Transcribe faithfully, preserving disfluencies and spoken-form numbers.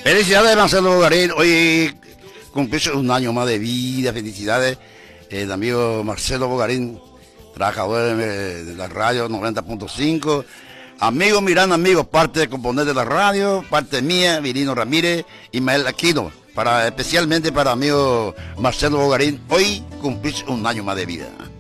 Felicidades, Marcelo Bogarín. Hoy cumplís un año más de vida. Felicidades, el amigo Marcelo Bogarín, trabajador de, de la radio noventa punto cinco. Amigos, Miranda, amigos, parte de componer de la radio, parte mía, Virino Ramírez y Mael Aquino, para, especialmente para amigo Marcelo Bogarín. Hoy cumplís un año más de vida.